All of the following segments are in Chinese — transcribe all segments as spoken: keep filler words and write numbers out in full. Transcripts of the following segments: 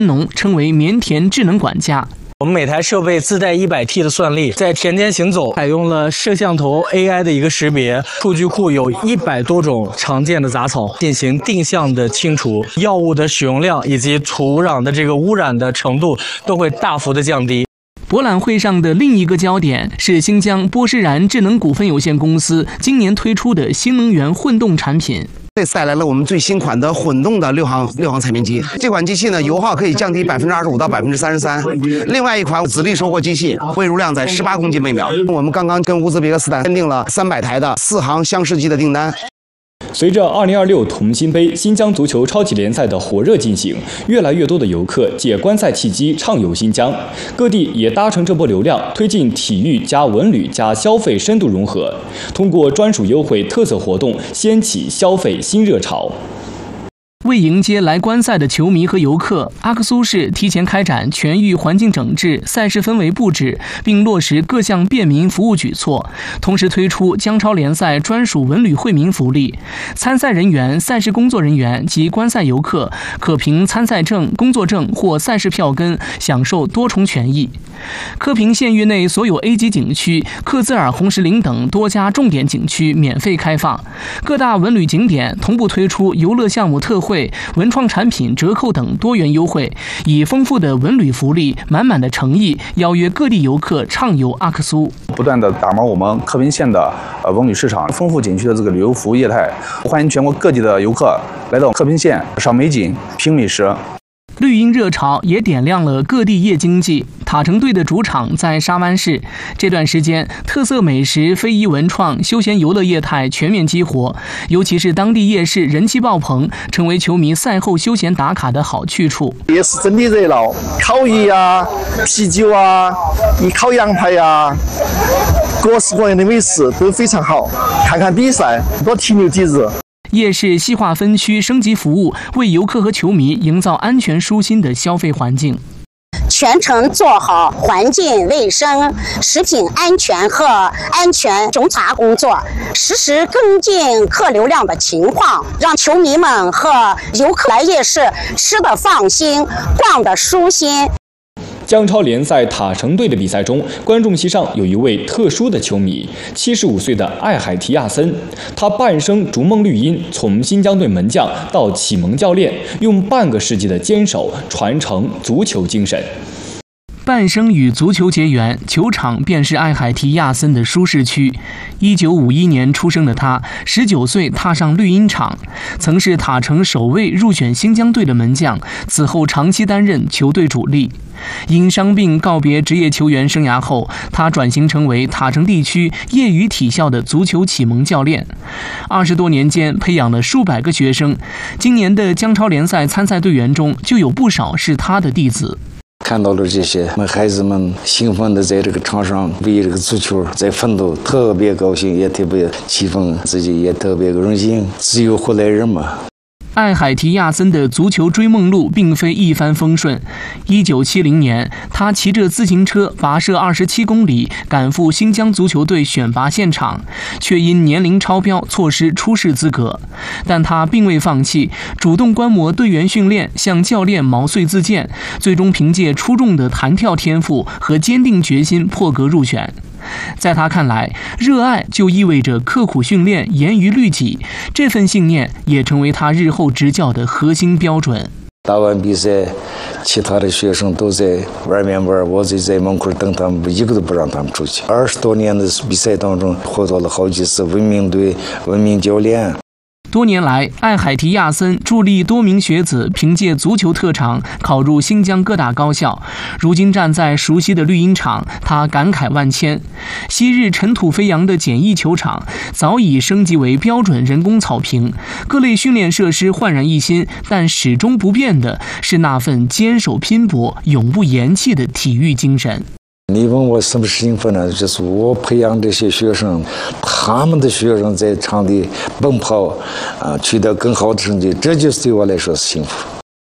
农称为棉田智能管家。 我们每台设备自带 一百 T 的算力，在田间行走，采用了摄像头 A I 的一个识别，数据库有一百多种常见的杂草进行定向的清除，药物的使用量以及土壤的这个污染的程度都会大幅的降低。 博览会上的另一个焦点是新疆波诗然智能股份有限公司今年推出的新能源混动产品。 这次带来了我们最新款的混动的六行六行采棉机。这款机器呢，油耗可以降低百分之二十五到百分之三十三。另外一款籽粒收获机器，汇入量在十八公斤每秒。我们刚刚跟乌兹别克斯坦签订了三百台的四行箱式机的订单。 随着二零二六同心杯新疆足球超级联赛的火热进行，越来越多的游客借观赛契机畅游新疆，各地也搭乘这波流量，推进体育加文旅加消费深度融合，通过专属优惠特色活动掀起消费新热潮。 为迎接来观赛的球迷和游客，阿克苏市提前开展全域环境整治、赛事氛围布置，并落实各项便民服务举措。同时推出疆超联赛专属文旅惠民福利，参赛人员、赛事工作人员及观赛游客可凭参赛证、工作证或赛事票根享受多重权益。科平县域内所有 A 级景区、克孜尔红石林等多家重点景区免费开放，各大文旅景点同步推出游乐项目特惠。 文创产品折扣等多元优惠，以丰富的文旅福利、满满的诚意，邀约各地游客畅游阿克苏， 不断的打磨我们科平县的呃文旅市场，丰富景区的这个旅游服务业态，欢迎全国各地的游客来到科平县赏美景、品美食。 绿茵热潮也点亮了各地夜经济。塔城队的主场在沙湾市，这段时间特色美食、非遗文创、休闲游乐业态全面激活，尤其是当地夜市人气爆棚，成为球迷赛后休闲打卡的好去处。 夜市真的热闹，烤鱼啊、啤酒啊、一烤羊排啊，各式各样的美食都非常好。看看比赛，多提牛抵日。 夜市细化分区升级服务，为游客和球迷营造安全舒心的消费环境。 全程做好环境卫生、食品安全和安全巡查工作，实时跟进客流量的情况，让球迷们和游客来夜市吃得放心，逛得舒心。 疆超联赛塔城队的比赛中，观众席上有一位特殊的球迷，七十五岁的艾海提亚森。他半生逐梦绿茵，从新疆队门将到启蒙教练，用半个世纪的坚守传承足球精神。 半生与足球结缘，球场便是艾海提亚森的舒适区。一九五一年出生的他，十九岁踏上绿茵场，曾是塔城首位入选新疆队的门将，此后长期担任球队主力。因伤病告别职业球员生涯后，他转型成为塔城地区业余体校的足球启蒙教练。二十多年间，培养了数百个学生。今年的疆超联赛参赛队员中，就有不少是他的弟子。 看到了这些，我们孩子们兴奋的在这个场上为这个足球在奋斗，特别高兴，也特别激愤，自己也特别荣幸，自由活来人嘛。 艾海提亚森的足球追梦路并非一帆风顺。一九七零年，他骑着自行车跋涉二十七公里，赶赴新疆足球队选拔现场，却因年龄超标错失出世资格。但他并未放弃，主动观摩队员训练，向教练毛遂自荐，最终凭借出众的弹跳天赋和坚定决心破格入选。 在他看来，热爱就意味着刻苦训练、严于律己，这份信念也成为他日后执教的核心标准。 打完比赛，其他的学生都在外面玩，我就在门口等他们，一个都不让他们出去。二十多年的比赛当中，获得了好几次文明队、文明教练。 多年来，艾海提亚森助力多名学子凭借足球特长考入新疆各大高校。如今站在熟悉的绿茵场，他感慨万千。昔日尘土飞扬的简易球场早已升级为标准人工草坪，各类训练设施焕然一新，但始终不变的是那份坚守拼搏、永不言弃的体育精神。 你问我什么兴奋呢？就是我培养这些学生，他们的学生在场地奔跑，啊，取得更好的成绩，这就是对我来说是幸福。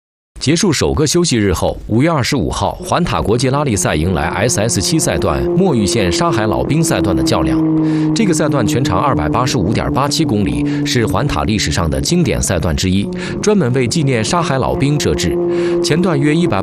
结束首个休息日后，五月二十五号，环塔国际拉力赛迎来 S S 七 赛段墨玉县沙海老兵赛段的较量。这个赛段全长二百八十五点八七公里，是环塔历史上的经典赛段之一，专门为纪念沙海老兵设置。前段约一百。